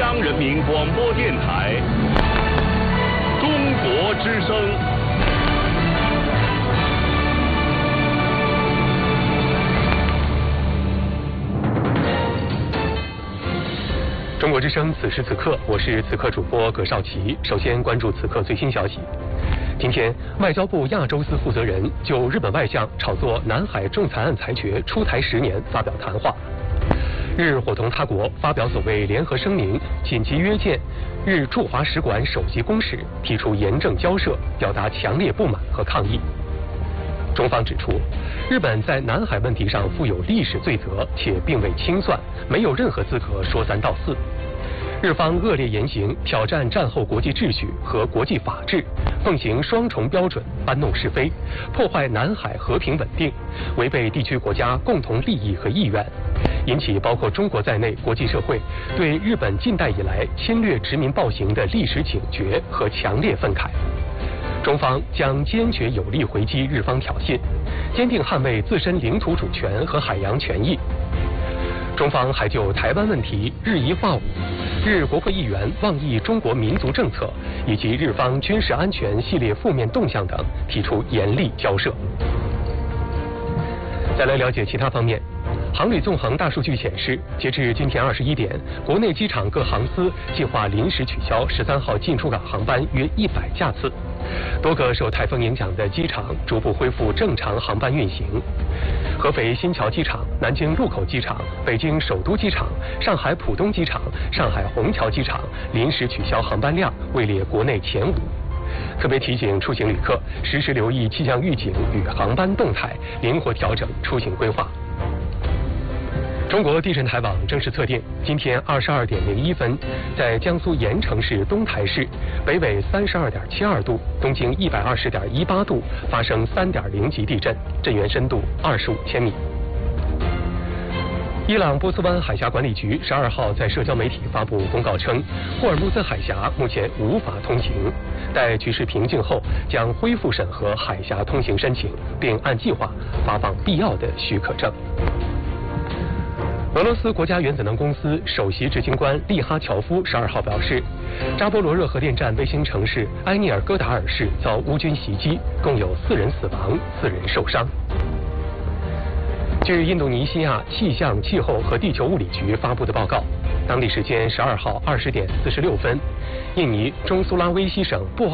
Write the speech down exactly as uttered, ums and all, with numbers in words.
央人民广播电台中国之声。 中国之声，此时此刻，我是此刻主播葛少奇。首先关注此刻最新消息。今天，外交部亚洲司负责人就日本外相炒作南海仲裁案裁决出台十年发表谈话。日伙同他国发表所谓联合声明，紧急约见日驻华使馆首席公使，提出严正交涉，表达强烈不满和抗议。中方指出，日本在南海问题上负有历史罪责，且并未清算，没有任何资格说三道四。日方恶劣言行，挑战战后国际秩序和国际法治，奉行双重标准，搬弄是非，破坏南海和平稳定，违背地区国家共同利益和意愿，引起包括中国在内国际社会对日本近代以来侵略殖民暴行的历史警觉和强烈愤慨。中方将坚决有力回击日方挑衅，坚定捍卫自身领土主权和海洋权益。中方还就台湾问题日一化五、日国会议员妄议中国民族政策以及日方军事安全系列负面动向等提出严厉交涉。再来了解其他方面。航旅纵横大数据显示，截至今天二十一点，国内机场各航司计划临时取消十三号进出港航班约一百架次。多个受台风影响的机场逐步恢复正常航班运行。合肥新桥机场、南京禄口机场、北京首都机场、上海浦东机场、上海虹桥机场临时取消航班量位列国内前五。特别提醒出行旅客实时留意气象预警与航班动态，灵活调整出行规划。中国地震台网正式测定，今天二十二点零一分，在江苏盐城市东台市北纬三十二点七二度、东经一百二十点一八度发生三点零级地震，震源深度二十五千米。伊朗波斯湾海峡管理局十二号在社交媒体发布公告称，霍尔木兹海峡目前无法通行，待局势平静后将恢复审核海峡通行申请，并按计划发放必要的许可证。俄罗斯国家原子能公司首席执行官利哈乔夫十二号表示，扎波罗热核电站卫星城市埃涅尔戈达尔市遭乌军袭击，共有四人死亡，四人受伤。据印度尼西亚气象、气候和地球物理局发布的报告，当地时间十二号二十点四十六分，印尼中苏拉威西省布